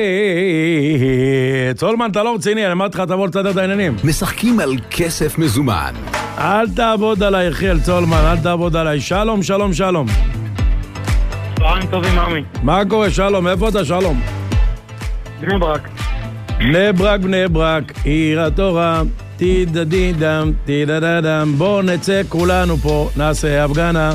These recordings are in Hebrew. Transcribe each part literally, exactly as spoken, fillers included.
צולמן, אתה לא רציני, אני אמרתי לך, תבוא לצדר את העניינים. משחקים על כסף מזומן. אל תעבוד עליי, יחיאל צולמן, אל תעבוד עליי. שלום, שלום, שלום. צהריים טובים, עמי. מה קורה, שלום? איפה אתה, שלום? בני ברק. בני ברק, בני ברק, עיר התורה, תידדידם, תידדדם. בוא נצא כולנו פה, נעשה הפגנה.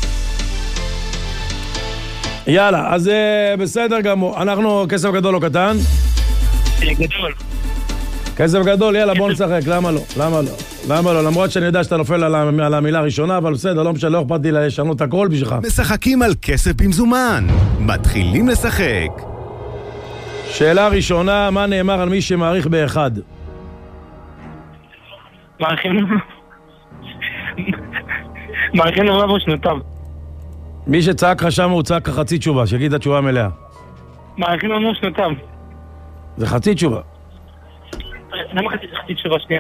יאללה, אז בסדר גמור. אנחנו כסף גדול או קטן? גדול. כסף גדול, יאללה, בוא נשחק. למה לא? למה לא? למה לא? למרות שאני יודע שאתה נופל על המילה הראשונה, אבל בסדר, לא משנה, לא אכפת לי לשנות הכל בשבילך. משחקים על כסף במזומן. מתחילים לשחק. שאלה ראשונה, מה נאמר על מי שמעריך באחד? מעריכים... מעריכים נורא בו שנותיו. מי שצעק לך שם הוא צעק חצי תשובה, שיגיד את התשובה המלאה. מעריכים נורא שנותיו. זה חצי תשובה. למה חצי, חצי תשובה שנייה?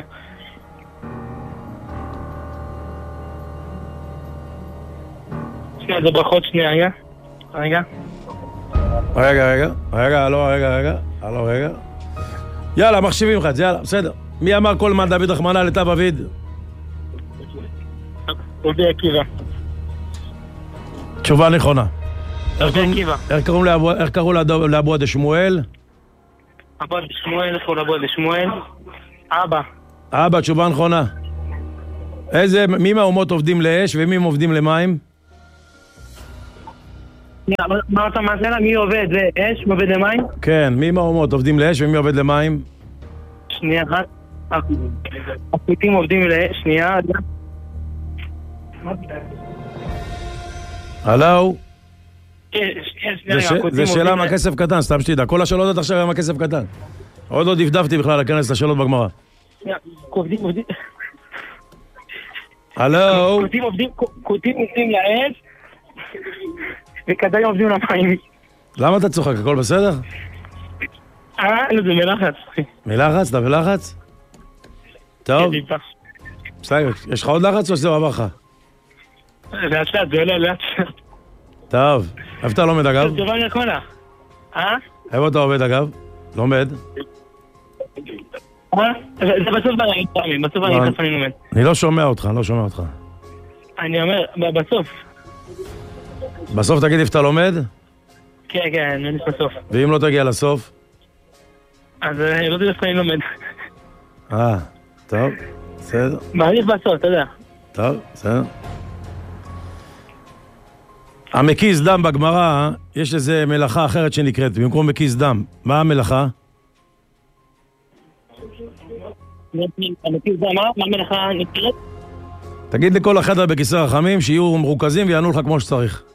שנייה, זה ברכות שנייה, רגע. רגע. רגע, רגע. רגע, לא, רגע, רגע. לא, רגע. יאללה, מחשיבים לך את זה, יאללה, בסדר. מי אמר כל מה דוד רחמנא לטב אביד? רבי עקיבא. תשובה נכונה. רבי עקיבא. איך קראו לאבו עד שמואל? אבו עד שמואל, איך קראו לאבו עד שמואל? אבא. אבא, תשובה נכונה. איזה, מי מהאומות עובדים לאש ומי עובדים למים? מה אתה מעשה? מי עובד לאש ועובד למים? כן, מי מהאומות עובדים לאש ומי עובד למים? שנייה אחת. הפליטים עובדים לאש, שנייה. הלו? זה שאלה מהכסף קטן, סתם שתדע. כל השאלות עד עכשיו היה מהכסף קטן. עוד לא דפדפתי בכלל להיכנס לשאלות בגמרא. עובדים, עובדים. הלו? קוטים עובדים לאש וכדאי עובדים למים. למה אתה צוחק? הכל בסדר? אה, זה מלחץ. מלחץ? אתה מלחץ? טוב. בסדר, יש לך עוד לחץ או שזה עבר לך? לאט לאט, זה עולה לאט לאט. טוב, איפה אתה לומד אגב? זה דבר נכונה. אה? איפה אתה עובד אגב? לומד? אה? זה בסוף בנהיג פעמים, בסוף בנהיג איפה אני לומד. אני לא שומע אותך, אני לא שומע אותך. אני אומר, בסוף. בסוף תגיד איפה אתה לומד? כן, כן, אני לומד בסוף. ואם לא תגיע לסוף? אז לא יודע איפה אני לומד. אה, טוב, בסדר. מעריך בסוף, אתה יודע. טוב, בסדר. המקיס דם בגמרא, יש איזה מלאכה אחרת שנקראת, במקום מקיס דם. מה המלאכה? המקיס דם, מה המלאכה נקראת? תגיד לכל החדר בכיסא רחמים שיהיו מרוכזים ויענו לך כמו שצריך.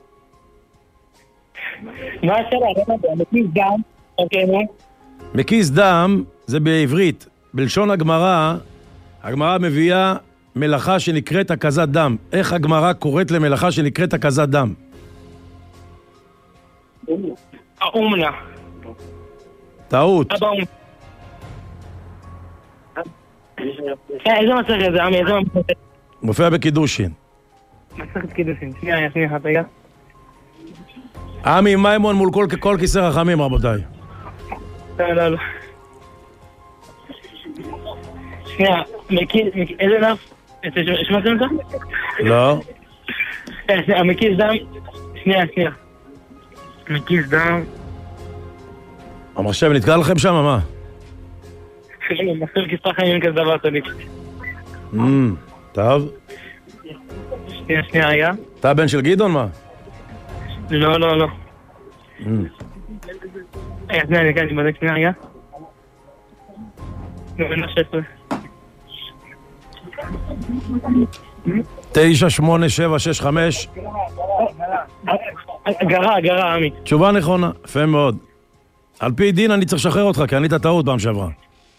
מה השאלה? המקיס דם, אוקיי, נו? מקיס דם זה בעברית. בלשון הגמרא, הגמרא מביאה מלאכה שנקראת הקזת דם. איך הגמרא קוראת למלאכה שנקראת הקזת דם? האומנה. טעות. אבא אומנה. איזה מסכת זה, עמי? איזה מסכת? מופיע בקידושין. מסכת קידושין. שנייה, שנייה, רגע. עמי מימון מול כל, כל כיסא רחמים, רבותיי. לא, לא, לא. שנייה, איזה דף? שמעתם את זה? לא. המקיס דם, שנייה, שנייה. מקיס דם. המחשב נתקע לכם שם, מה? מחשב כיסא חיים כזה דבר צדיק. טוב. שנייה, שנייה, רגע. אתה הבן של גדעון, מה? לא, לא, לא. רגע, שנייה, אני כאן, אני בודק שנייה, רגע. נו, בן שש עשרה. תשע, שמונה, שבע, שש, חמש. גרה, גרה, עמי. תשובה נכונה, יפה מאוד. על פי דין אני צריך לשחרר אותך, כי ענית טעות פעם שעברה.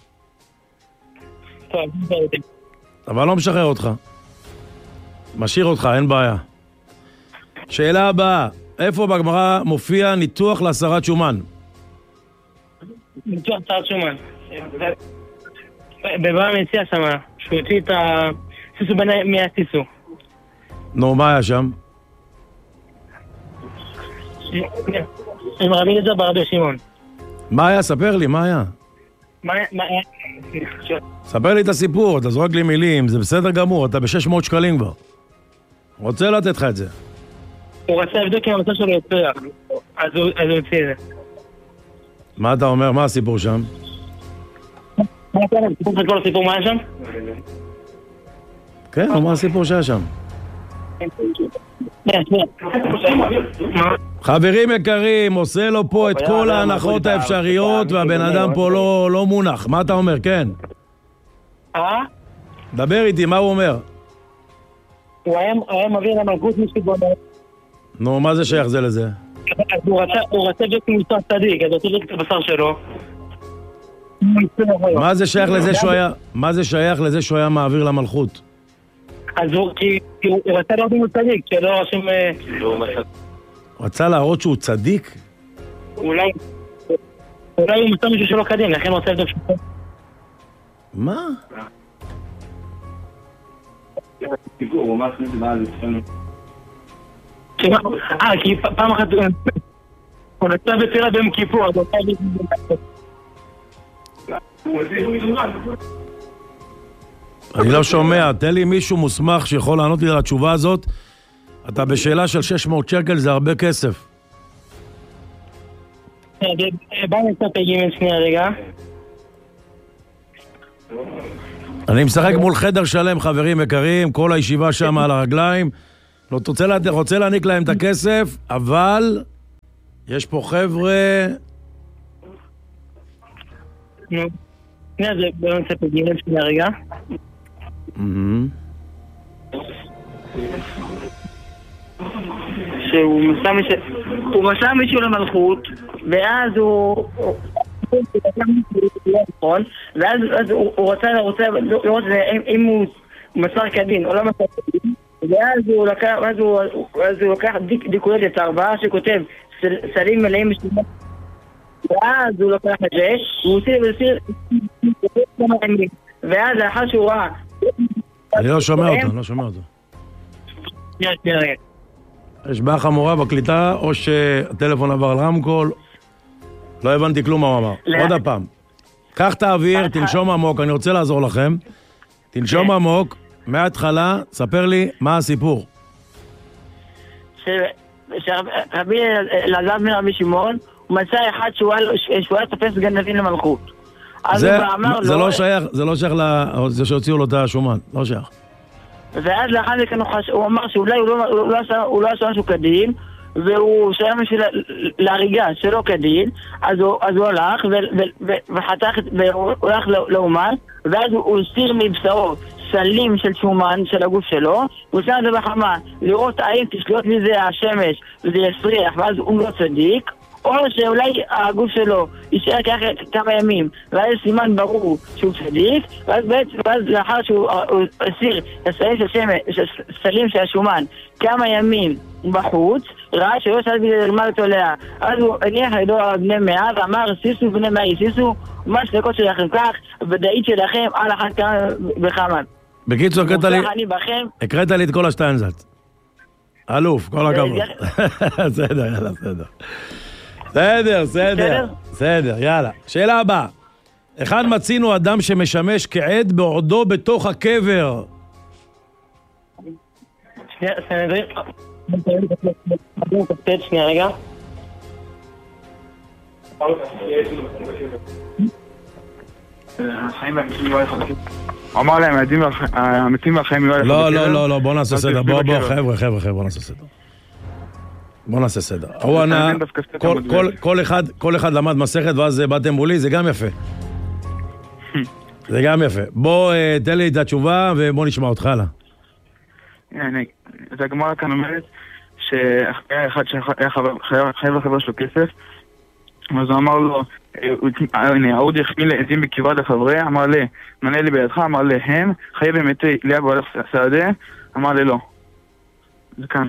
טוב, אבל לא משחרר אותך. משאיר אותך, אין בעיה. שאלה הבאה, איפה בגמרא מופיע ניתוח להסרת שומן? ניתוח להסרת שומן. בבא מציע שם, שהוא הוציא את ה... סיסו בני מי הסיסו. נו, מה היה שם? הם רבים את זה ברבי שמעון. מה היה? ספר לי, מה היה? מה מה ספר לי את הסיפור, אתה זורק לי מילים, זה בסדר גמור, אתה ב-שש מאות שקלים כבר. רוצה לתת לך את זה. הוא רצה לבדוק אם המצב שלו יצליח, אז הוא יוציא את זה. מה אתה אומר? מה הסיפור שם? מה אתה אומר? סיפור לך כל הסיפור מה היה שם? כן, מה הסיפור שהיה שם? חברים יקרים, עושה לו פה את כל ההנחות האפשריות והבן אדם פה לא מונח. מה אתה אומר? כן. אה? דבר איתי, מה הוא אומר? הוא היה מביא למלכות משכבונה. נו, מה זה שייך זה לזה? הוא רצה להיות מוסר צדיק, אז הוא רצה להיות את הבשר שלו. מה זה שייך לזה שהוא היה, מה זה שייך לזה שהוא היה מעביר למלכות? אז הוא, כי הוא רצה להיות מוסר צדיק, שלא רשם... הוא רצה להראות שהוא צדיק? אולי... אולי הוא מוסר מישהו שלא קדים, לכן הוא רצה לבדוק שהוא... מה? אה, כי פעם אחת הוא נצא בצירה ביום כיפור, אז הוא אני לא שומע, תן לי מישהו מוסמך שיכול לענות לי על התשובה הזאת. אתה בשאלה של שש מאות שקל, זה הרבה כסף. בוא נצא תגיעים שנייה רגע. אני משחק מול חדר שלם, חברים יקרים, כל הישיבה שם על הרגליים. לא רוצה, לה, רוצה להעניק להם את הכסף, אבל יש פה חבר'ה... נו, שנייה, זה בוא נצא תגיעים שנייה רגע. שהוא מסע מישהו... הוא מסע מישהו למלכות, ואז הוא... ואז הוא רוצה לראות אם הוא מסר כדין או לא מסר כדין, ואז הוא לקח דיקולדת ארבעה שכותב סלים מלאים משלמות, ואז הוא לקח את זה והוא עושה ואז לאחר שהוא ראה... אני לא שומע אותו, אני לא שומע אותו. יש בעיה חמורה בקליטה או שהטלפון עבר על רמקול? לא הבנתי כלום מה הוא אמר. עוד הפעם. קח את האוויר, תנשום עמוק, אני רוצה לעזור לכם. תנשום עמוק, מההתחלה, ספר לי מה הסיפור. שרבי אלעזר בן רבי שמעון, הוא מצא אחד שהוא היה תופס גנבים למלכות. זה לא שייך לזה שהוציאו לו את השומן, לא שייך. ואז לאחר מכן הוא אמר שאולי הוא לא עשה משהו כדין, והוא שהיה בשביל להריגה שלא כדין, אז הוא הלך וחתך, והוא הלך לאומן, ואז הוא הסיר מבשרו סלים של שומן של הגוף שלו, הוא שם את זה בחמה, לראות האם תשלוט מזה השמש וזה יסריח, ואז הוא לא צדיק, או שאולי הגוף שלו יישאר כמה ימים, ואז סימן ברור שהוא צדיק, ואז בעצם, ואז לאחר שהוא הסיר הסלים של שמש, סלים של השומן כמה ימים בחוץ, ראה שלא שאל בזה ללמד אותו עליה, אז הוא הניח לידו בני מאה ואמר, סיסו בני מאה יסיסו, מה שדקות שלכם כך, ודאית שלכם על אחת כמה וכמה. בקיצור, הקראת לי את כל השטיינזלץ. אלוף, כל הכבוד. בסדר, יאללה, בסדר. בסדר, בסדר, בסדר, יאללה. שאלה הבאה. אחד מצינו אדם שמשמש כעד בעודו בתוך הקבר. שנייה, שנייה רגע. אמר להם, המתים והחיים יהיו... לא, לא, לא, לא, בוא נעשה סדר. בוא, בוא, חבר'ה, חבר'ה, חבר'ה, בוא נעשה סדר. בוא נעשה סדר. הוא ענה, כל אחד למד מסכת ואז באתם מולי, זה גם יפה. זה גם יפה. בוא, תן לי את התשובה ובוא נשמע אותך הלאה. זה הגמרא כאן אומרת שהיה אחד שהיה חייב לחבר שלו כסף, אז הוא אמר לו, הנה, ההוד יחמיל עזים בקרבה לחברי, אמר לי, מנה לי בידך, אמר לי, הם, חייב במתי ליה בהולך שדה, אמר לי, לא. זה כאן.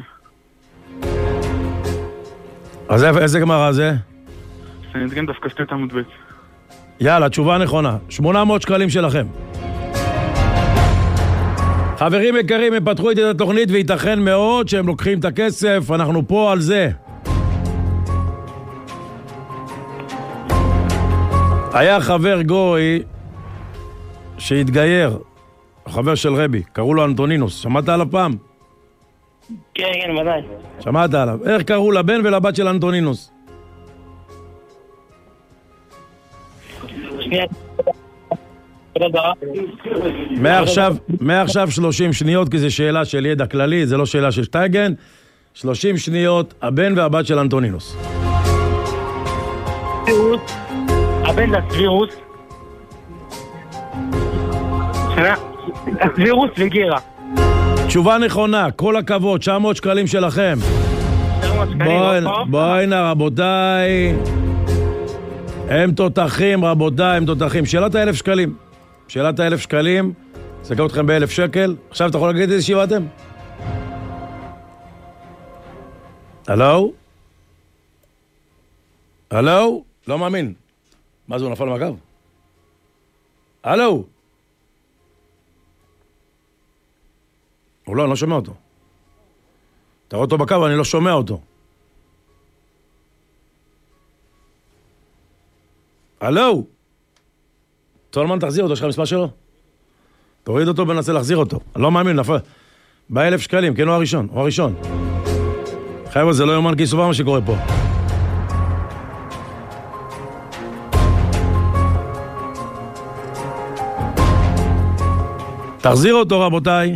אז איזה גמרא זה? זה נדגן דווקא סטית עמוד בית. יאללה, תשובה נכונה. שמונה מאות שקלים שלכם. חברים יקרים, הם פתחו איתי את התוכנית וייתכן מאוד שהם לוקחים את הכסף, אנחנו פה על זה. היה חבר גוי שהתגייר, חבר של רבי, קראו לו אנטונינוס, שמעת עליו פעם? כן, כן, ודאי. שמעת עליו. איך קראו לבן ולבת של אנטונינוס? שנייה. מעכשיו, מעכשיו שלושים שניות, כי זו שאלה של ידע כללי, זה לא שאלה של שטייגן. שלושים שניות, הבן והבת של אנטונינוס. הבן לסבירוס. שנה, הסבירוס וגירה. תשובה נכונה, כל הכבוד, תשע מאות שקלים שלכם. בואי הנה רבותיי, הם תותחים רבותיי, הם תותחים. שאלת האלף שקלים, שאלת האלף שקלים, סגר אתכם באלף שקל. עכשיו אתה יכול להגיד איזה שיבה אתם? הלו? הלו? לא מאמין. מה זה, הוא נפל מהקו? הלו? הוא לא, אני לא שומע אותו. אתה רואה אותו בקו, אני לא שומע אותו. הלו? צולמן, תחזיר אותו, יש לך מספר שלו? תוריד אותו וננסה להחזיר אותו. אני לא מאמין, נפל. באלף שקלים, כן, הוא הראשון, הוא הראשון. חבר'ה, זה לא יומן כיסובה מה שקורה פה. תחזיר אותו, רבותיי.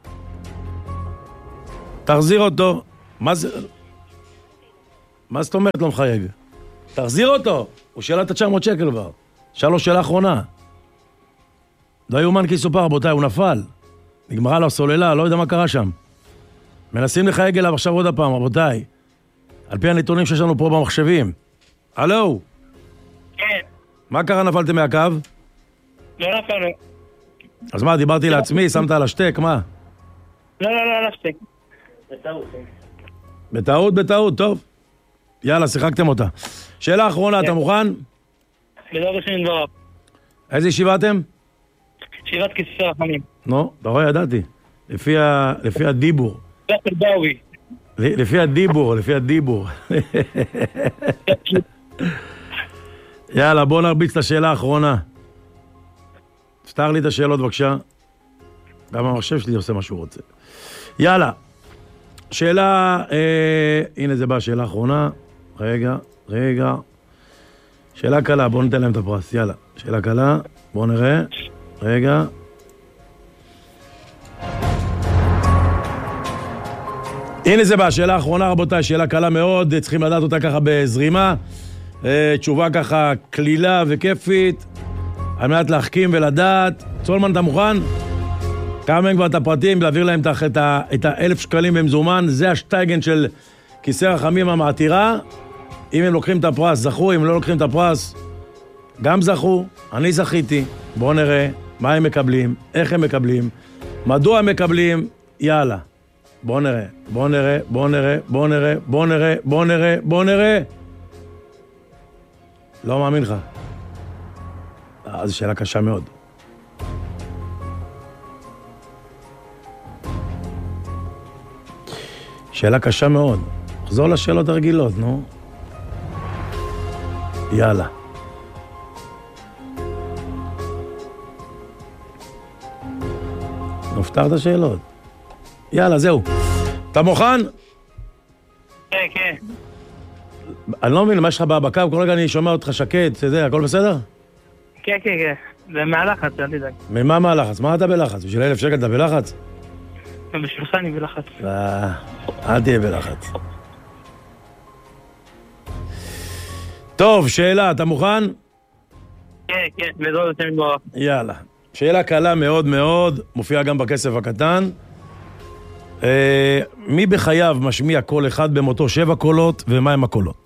תחזיר אותו. מה זה? מה זאת אומרת לא מחייג? תחזיר אותו. הוא שאלה את תשע מאות שקל כבר. שאלה לו שאלה אחרונה. לא יומן כיסופה, רבותיי, הוא נפל. נגמרה לו סוללה, לא יודע מה קרה שם. מנסים לחייג אליו עכשיו עוד הפעם, רבותיי. על פי הנתונים שיש לנו פה במחשבים. הלו? כן. מה קרה, נפלתם מהקו? לא נפלנו. אז מה, דיברתי לעצמי, שמת על השטק, מה? לא, לא, לא, לא השטק. בטעות. בטעות, בטעות, טוב. יאללה, שיחקתם אותה. שאלה אחרונה, אתה מוכן? בדור ראשון דבריו. איזה ישיבה אתם? ישיבת כיסא רחמים. נו, אתה רואה, ידעתי. לפי ה... לפי הדיבור. לפי הדיבור, לפי הדיבור. יאללה, בוא נרביץ את השאלה האחרונה. פתר לי את השאלות בבקשה. גם המחשב שלי עושה מה שהוא רוצה. יאללה. שאלה, אה, הנה זה בא, שאלה האחרונה. רגע, רגע. שאלה קלה, בואו ניתן להם את הפרס. יאללה, שאלה קלה. בואו נראה. רגע. הנה זה בא, שאלה האחרונה רבותיי, שאלה קלה מאוד, צריכים לדעת אותה ככה בזרימה. אה, תשובה ככה כלילה וכיפית. על מנת להחכים ולדעת. צולמן, אתה מוכן? כמה מהם כבר את הפרטים, להעביר להם את, ה, את האלף שקלים במזומן. זה השטייגן של כיסא רחמים המעתירה. אם הם לוקחים את הפרס, זכו. אם לא לוקחים את הפרס, גם זכו. אני זכיתי. בואו נראה מה הם מקבלים, איך הם מקבלים, מדוע הם מקבלים. יאללה. בואו נראה, בואו נראה, בואו נראה, בואו נראה, בואו נראה, בואו נראה, בואו נראה. לא מאמין לך. אה, זו שאלה קשה מאוד. שאלה קשה מאוד. חזור לשאלות הרגילות, נו. יאללה. נפתר את השאלות. יאללה, זהו. אתה מוכן? כן, כן. אני לא מבין, מה יש לך בקו? כל רגע אני שומע אותך שקט, זה, הכל בסדר? כן, כן, כן. זה מהלחץ, אל תדאג. ממה מהלחץ? מה אתה בלחץ? בשביל אלף שקל אתה בלחץ? בשבילך אני בלחץ. אל תהיה בלחץ. טוב, שאלה, אתה מוכן? כן, כן, בזאת אתם מתברך. יאללה. שאלה קלה מאוד מאוד, מופיעה גם בכסף הקטן. אה, מי בחייו משמיע קול אחד במותו שבע קולות, ומה הם הקולות?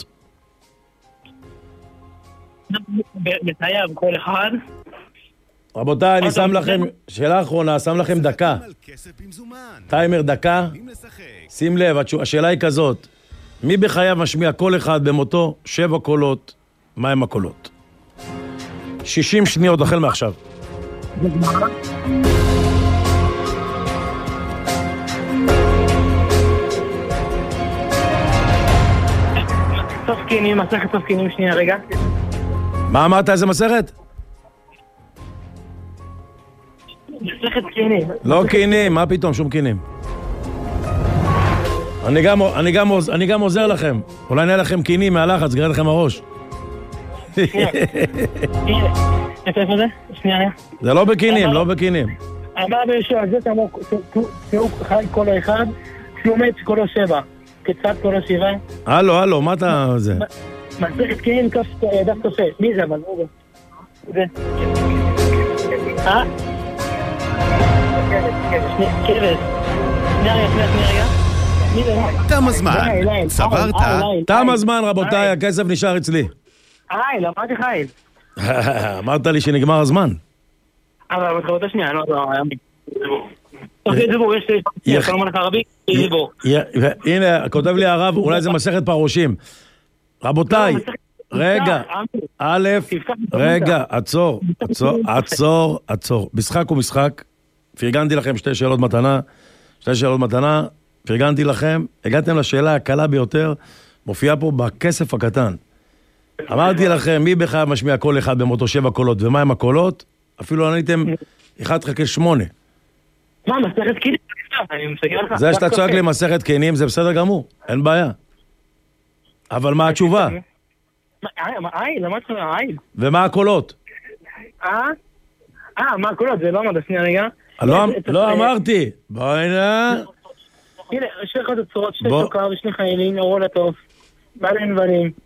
בחייו כל אחד. רבותיי, אני שם לכם, שאלה אחרונה, שם לכם דקה. טיימר דקה. שים לב, השאלה היא כזאת. מי בחייו משמיע קול אחד במותו שבע קולות, מה הם הקולות? שישים שניות החל מעכשיו. תפקינים, מסכת תפקינים שנייה, רגע. מה אמרת, איזה מסכת? מסכת קינים. לא קינים, מה פתאום, שום קינים. אני גם, אני גם, אני גם עוזר לכם. אולי נהיה לכם קינים מהלחץ, גרד לכם הראש. שנייה. איפה זה? שנייה. זה לא בקינים, לא בקינים. אמר בישוע, זה תאמר, שהוא חי כל אחד, שהוא מת כל שבע. כיצד כל השבעה? הלו, הלו, מה אתה זה? מסכת קינים דף תוסף. מי זה אבל? זה. אה? כבש. שנייה רגע, שנייה רגע. מי זה? תם הזמן, צברת? תם הזמן, רבותיי, הכסף נשאר אצלי. היי, לא אמרתי חייל. אמרת לי שנגמר הזמן. אבל מתחרות השנייה, לא, לא, היה מי. תוכל דיבור, יש לי, כל המלך ערבי, יש דיבור. הנה, כותב לי הרב, אולי זה מסכת פרושים. רבותיי, רגע, א', רגע, עצור, עצור, עצור, עצור. משחק הוא משחק. פרגנתי לכם שתי שאלות מתנה, שתי שאלות מתנה, פרגנתי לכם, הגעתם לשאלה הקלה ביותר, מופיעה פה בכסף הקטן. אמרתי לכם, מי בכלל משמיע קול אחד במותו שבע קולות, ומה עם הקולות? אפילו עניתם אחד חלקי שמונה. מה, מסכת קינים? אני מסגר לך. זה שאתה צועק לי מסכת קינים, זה בסדר גמור, אין בעיה. אבל מה התשובה? היי, למד לך, היי. ומה הקולות? אה? אה, מה הקולות? זה לא אמרת, שנייה רגע. לא אמרתי. בואי נא. הנה, יש לך את הצורות, שתי שוקר ושני חיילים, אורול הטוב. בעלי נבלים.